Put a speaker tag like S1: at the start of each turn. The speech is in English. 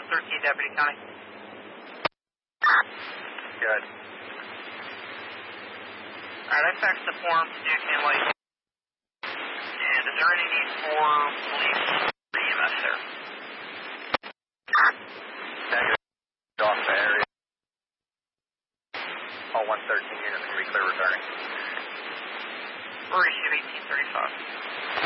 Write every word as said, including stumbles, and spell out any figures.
S1: thirteen, Deputy County.
S2: Good.
S1: Alright, I faxed the form to Duke and Light. And is there any need for police or E M S there?
S2: Negative. Off the area. All one thirteen units can be clear returning.
S1: We're issue eighteen thirty-five.